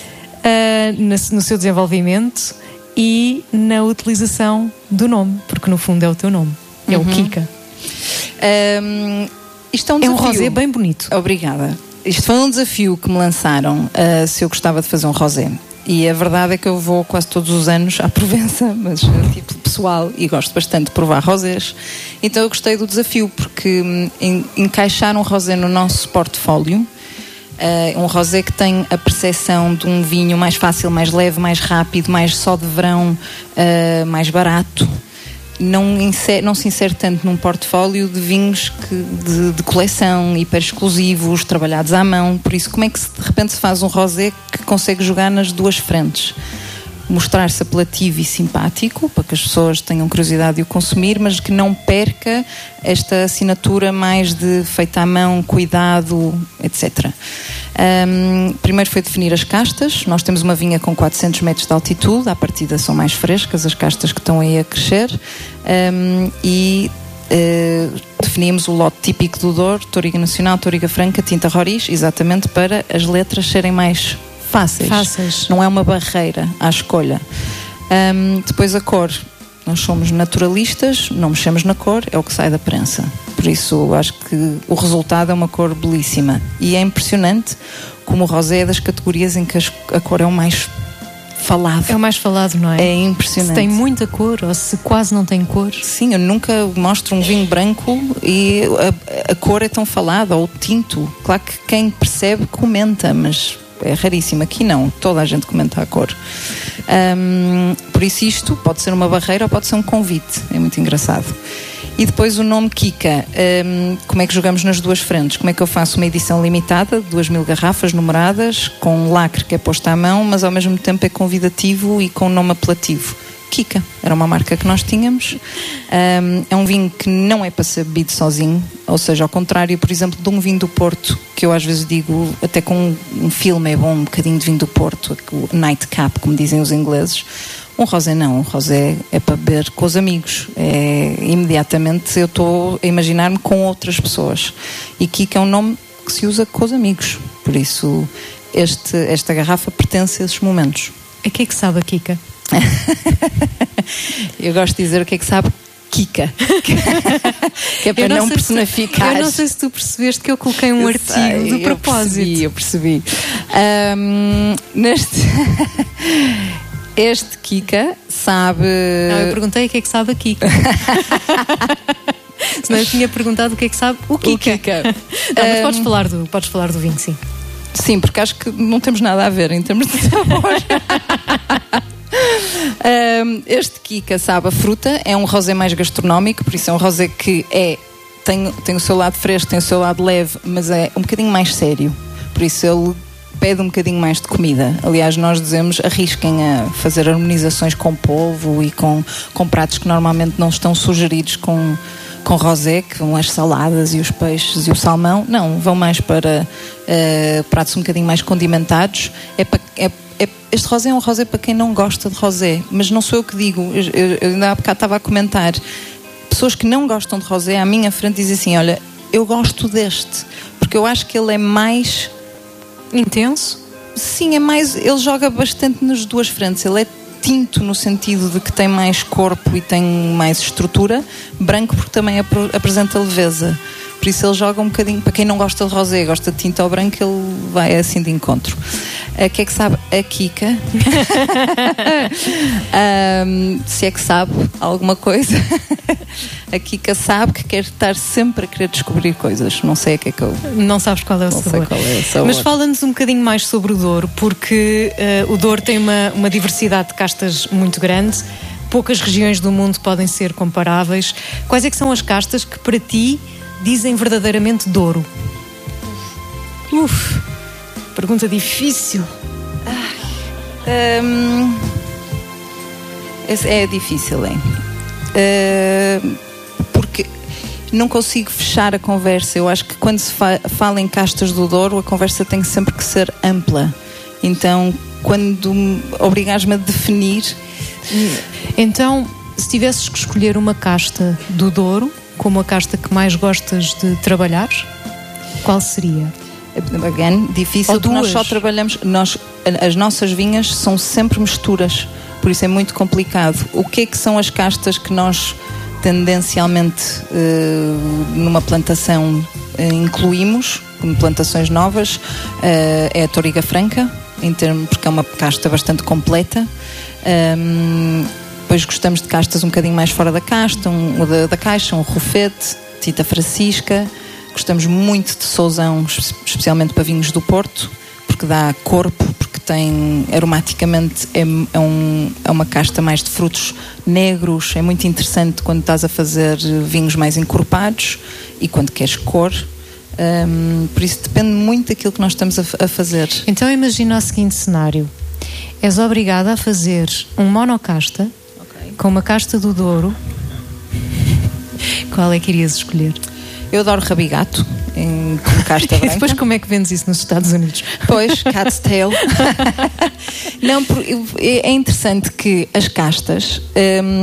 ah, na- no seu desenvolvimento e na utilização do nome, porque no fundo é o teu nome, é Uhum. o Kika. Um, isto é um É um desafio. rosé bem bonito. Obrigada. Isto foi um desafio que me lançaram, uh, se eu gostava de fazer um rosé. E a verdade é que eu vou quase todos os anos à Provença, mas a título pessoal, e gosto bastante de provar rosés. Então eu gostei do desafio, porque hum, en- encaixar um rosé no nosso portfólio, uh, um rosé que tem a percepção de um vinho mais fácil, mais leve, mais rápido, mais só de verão, uh, mais barato, não, insere, não se insere tanto num portfólio de vinhos que, de, de coleção, hiper exclusivos, trabalhados à mão. Por isso, como é que se, de repente se faz um rosé que consegue jogar nas duas frentes? Mostrar-se apelativo e simpático, para que as pessoas tenham curiosidade de o consumir, mas que não perca esta assinatura mais de feita à mão, cuidado, etcétera. Um, primeiro foi definir as castas. Nós temos uma vinha com quatrocentos metros de altitude, à partida são mais frescas as castas que estão aí a crescer, um, e uh, definimos o lote típico do Douro, Touriga Nacional, Touriga Franca, Tinta Roriz, exatamente para as letras serem mais fáceis. Fáceis. Não é uma barreira à escolha. Um, depois a cor. Nós somos naturalistas, não mexemos na cor, é o que sai da prensa. Por isso, acho que o resultado é uma cor belíssima. E é impressionante como o rosé é das categorias em que a cor é o mais falado. É o mais falado, não é? É impressionante. Se tem muita cor ou se quase não tem cor. Sim, eu nunca mostro um vinho branco e a, a cor é tão falada, ou o tinto. Claro que quem percebe comenta, mas é raríssimo. Aqui não, toda a gente comenta a cor. Um, por isso isto pode ser uma barreira ou pode ser um convite. É muito engraçado. E depois o nome Kika. Um, como é que jogamos nas duas frentes? Como é que eu faço uma edição limitada, duas mil garrafas numeradas, com lacre que é posto à mão, mas ao mesmo tempo é convidativo e com nome apelativo? Kika. Era uma marca que nós tínhamos. Um, é um vinho que não é para ser bebido sozinho, ou seja, ao contrário, por exemplo, de um vinho do Porto, que eu às vezes digo, até com um, um filme é bom, um bocadinho de vinho do Porto, o nightcap, como dizem os ingleses. Um rosé não, um rosé é para beber com os amigos. É, imediatamente eu estou a imaginar-me com outras pessoas. E Kika é um nome que se usa com os amigos. Por isso, este, esta garrafa pertence a esses momentos. A que é que sabe a Kika? Eu gosto de dizer o que é que sabe Kika. Que é para não, não personificar. Se, eu não sei se tu percebeste que eu coloquei um eu artigo sei, de propósito. Eu percebi, eu percebi. Um, neste... Este Kika sabe... Não, eu perguntei o que é que sabe a Kika. Senão eu tinha perguntado o que é que sabe o Kika. O Kika. Não, mas um... podes, falar do, podes falar do vinho, sim. Sim, porque acho que não temos nada a ver em termos de sabor. um, este Kika sabe a fruta, é um rosé mais gastronómico, por isso é um rosé que é, tem, tem o seu lado fresco, tem o seu lado leve, mas é um bocadinho mais sério. Por isso ele pede um bocadinho mais de comida. Aliás, nós dizemos, arrisquem a fazer harmonizações com polvo e com, com pratos que normalmente não estão sugeridos com, com rosé, que vão as saladas e os peixes e o salmão. Não, vão mais para uh, pratos um bocadinho mais condimentados. É para, é, é, este rosé é um rosé para quem não gosta de rosé, mas não sou eu que digo. Eu, eu, eu ainda há bocado estava a comentar. Pessoas que não gostam de rosé à minha frente dizem assim, olha, eu gosto deste, porque eu acho que ele é mais... intenso? Sim, é mais, ele joga bastante nas duas frentes. Ele é tinto no sentido de que tem mais corpo e tem mais estrutura, branco porque também ap- apresenta leveza. Por isso ele joga um bocadinho, para quem não gosta de rosé, gosta de tinto ou branco, ele vai assim de encontro. O que é que sabe a Kika? um, se é que sabe alguma coisa. A Kika sabe que quer estar sempre a querer descobrir coisas. Não sei o que é que eu... Não sabes qual é o não sabor. Sei qual é o sabor. Mas fala-nos um bocadinho mais sobre o Douro, porque uh, o Douro tem uma, uma diversidade de castas muito grande. Poucas regiões do mundo podem ser comparáveis. Quais é que são as castas que para ti dizem verdadeiramente Douro? Uf, pergunta difícil. Um, é difícil, hein? Uh, porque não consigo fechar a conversa. Eu acho que quando se fa- fala em castas do Douro, a conversa tem sempre que ser ampla. Então, quando obrigares-me a definir... Então, se tivesses que escolher uma casta do Douro como a casta que mais gostas de trabalhar, qual seria? Again, difícil, porque nós só trabalhamos, nós, as nossas vinhas são sempre misturas, por isso é muito complicado. O que é que são as castas que nós tendencialmente uh, numa plantação uh, incluímos, como plantações novas? Uh, é a Touriga Franca, em termos, porque é uma casta bastante completa. Um, depois gostamos de castas um bocadinho mais fora da casta, um, da, da caixa, um Rufete, Tita Francisca. Gostamos muito de Sousão, especialmente para vinhos do Porto, porque dá corpo, porque tem, aromaticamente, é, é, um, é uma casta mais de frutos negros. É muito interessante quando estás a fazer vinhos mais encorpados e quando queres cor. Um, por isso depende muito daquilo que nós estamos a, a fazer. Então imagina o seguinte cenário: és obrigada a fazer um monocasta, okay, com uma casta do Douro. Qual é que irias escolher? Eu adoro rabigato em casta branca. E depois como é que vendes isso nos Estados Unidos? Pois, cat's tail. Não, é interessante que as castas, um,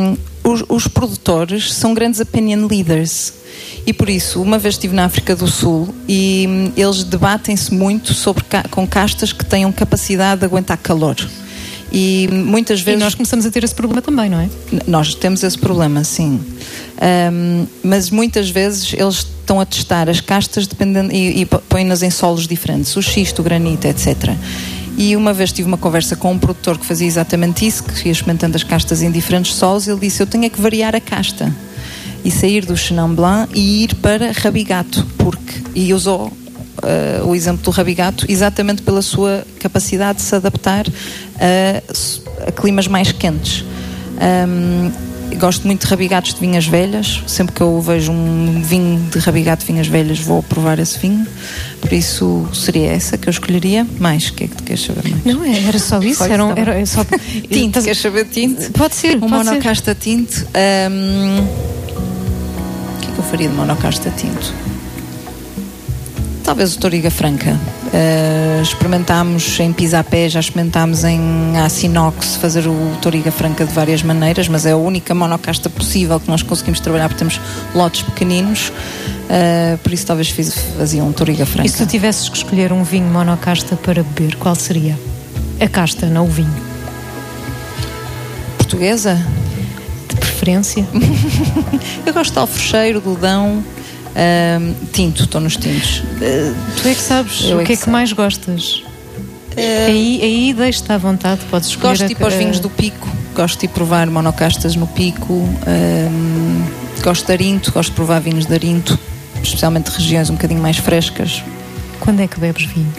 os, os produtores são grandes opinion leaders. E por isso, uma vez estive na África do Sul e hum, eles debatem-se muito sobre ca- com castas que tenham capacidade de aguentar calor. E muitas vezes... E nós começamos a ter esse problema também, não é? Nós temos esse problema, sim. Um, mas muitas vezes eles estão a testar as castas dependendo, e, e põem-nas em solos diferentes, o xisto, o granito, etcétera. E uma vez tive uma conversa com um produtor que fazia exatamente isso, que ia experimentando as castas em diferentes solos. Ele disse, eu tenho é que variar a casta e sair do Chenin Blanc e ir para Rabigato, porque... E usou uh, o exemplo do Rabigato exatamente pela sua capacidade de se adaptar a, a climas mais quentes. Um, gosto muito de Rabigatos de vinhas velhas. Sempre que eu vejo um vinho de Rabigato de vinhas velhas, vou provar esse vinho. Por isso seria essa que eu escolheria. Mais, o que é que tu queres saber mais? Não, era só isso. Só era, isso, um, tá era só... Tinto, queres saber de tinto? Pode ser, um pode monocasta ser. Tinto. Um, o que é que eu faria de monocasta tinto? Talvez o Touriga Franca. Uh, experimentámos em Pisapé, já experimentámos em Assinox fazer o Touriga Franca de várias maneiras, mas é a única monocasta possível que nós conseguimos trabalhar porque temos lotes pequeninos. Uh, por isso talvez fiz, fazia um Touriga Franca. E se tu tivesses que escolher um vinho monocasta para beber, qual seria? A casta, não o vinho. Portuguesa? De preferência. Eu gosto de alfrecheiro, do Dão. Uh, tinto, estou nos tintos. Uh, tu é que sabes Eu o é que é que que mais gostas. Uh, aí aí deixe-te à vontade, podes escolher. Gosto de ir para os vinhos do Pico, gosto de ir provar monocastas no Pico. Uh, gosto de Arinto, gosto de provar vinhos de Arinto, especialmente de regiões um bocadinho mais frescas. Quando é que bebes vinho?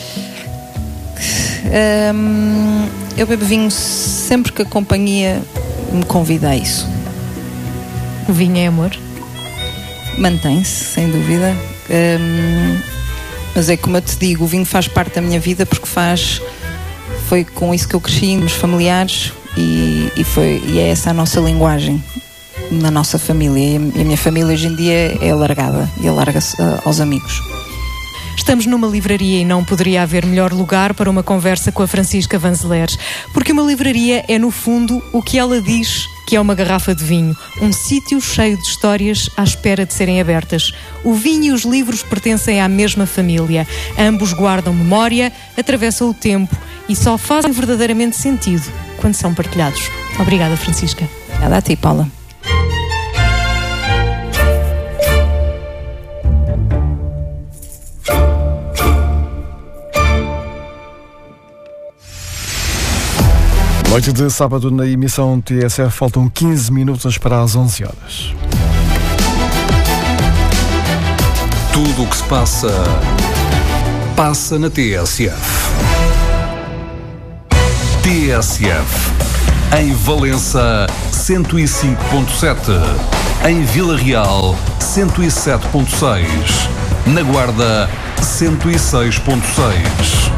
Uh, eu bebo vinho sempre que a companhia me convida a isso. O vinho é amor? Mantém-se, sem dúvida. Um, mas é como eu te digo, o vinho faz parte da minha vida porque faz... Foi com isso que eu cresci, nos familiares, e, e, foi, e é essa a nossa linguagem na nossa família. E a minha família hoje em dia é alargada e alarga-se uh, aos amigos. Estamos numa livraria e não poderia haver melhor lugar para uma conversa com a Francisca Vanzeler, porque uma livraria é, no fundo, o que ela diz que é uma garrafa de vinho, um sítio cheio de histórias à espera de serem abertas. O vinho e os livros pertencem à mesma família. Ambos guardam memória, atravessam o tempo e só fazem verdadeiramente sentido quando são partilhados. Obrigada, Francisca. Obrigada a ti, Paula. Noite de sábado na emissão T S F, faltam quinze minutos para as onze horas. Tudo o que se passa, passa na T S F. T S F. Em Valença, cento e cinco ponto sete. Em Vila Real, cento e sete ponto seis. Na Guarda, cento e seis ponto seis.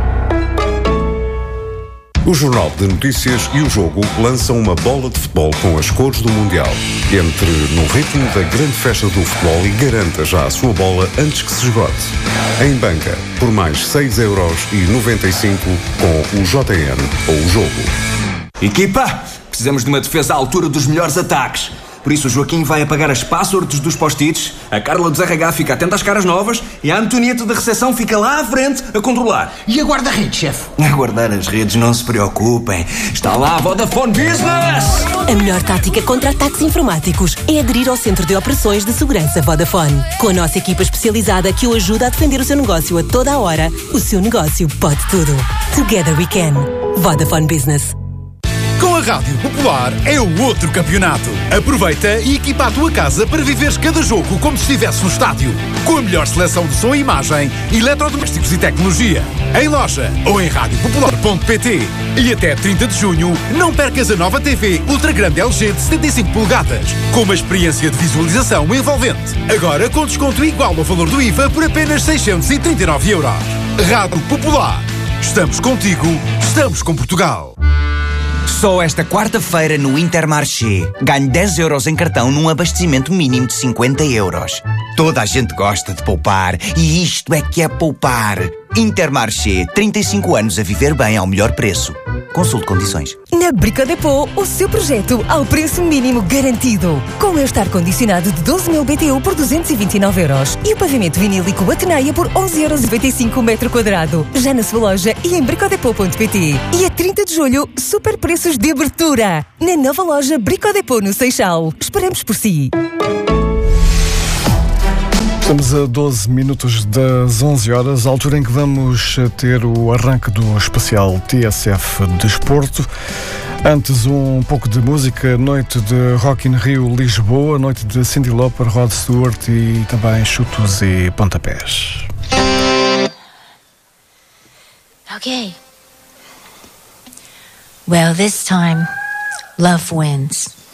O Jornal de Notícias e o Jogo lançam uma bola de futebol com as cores do Mundial. Entre no ritmo da grande festa do futebol e garanta já a sua bola antes que se esgote. Em banca, por mais seis euros e noventa e cinco com o J N ou o Jogo. Equipa, precisamos de uma defesa à altura dos melhores ataques. Por isso o Joaquim vai apagar as passwords dos post-its, a Carla do Zé fica atenta às caras novas e a Antonieta da recepção fica lá à frente a controlar. E a guarda-redes, chefe? A guardar as redes, não se preocupem. Está lá a Vodafone Business! A melhor tática contra ataques informáticos é aderir ao Centro de Operações de Segurança Vodafone. Com a nossa equipa especializada que o ajuda a defender o seu negócio a toda a hora, o seu negócio pode tudo. Together we can. Vodafone Business. Com a Rádio Popular é o outro campeonato. Aproveita e equipa a tua casa para viveres cada jogo como se estivesse no estádio. Com a melhor seleção de som e imagem, eletrodomésticos e tecnologia. Em loja ou em rádio popular ponto pt. E até trinta de junho, não percas a nova T V Ultra Grande L G de setenta e cinco polegadas, com uma experiência de visualização envolvente. Agora com desconto igual ao valor do I V A por apenas seiscentos e trinta e nove euros. Rádio Popular. Estamos contigo, estamos com Portugal. Só esta quarta-feira no Intermarché. Ganhe dez euros em cartão num abastecimento mínimo de cinquenta euros. Toda a gente gosta de poupar e isto é que é poupar. Intermarché, trinta e cinco anos a viver bem ao melhor preço. Consulte condições. Na Brico Depot, o seu projeto ao preço mínimo garantido. Com este ar-condicionado de doze mil B T U por duzentos e vinte e nove euros e o pavimento vinílico Ateneia por onze euros e noventa e cinco o metro quadrado. Já na sua loja e em bricodepot ponto pt. E a trinta de julho, super preços de abertura. Na nova loja Brico Depot no Seixal. Esperamos por si. Estamos a doze minutos das onze horas, a altura em que vamos ter o arranque do especial T S F Desporto. Antes, um pouco de música, noite de Rock in Rio Lisboa, noite de Cyndi Lauper, Rod Stewart e também chutos e pontapés. Okay. Well, this time, love wins.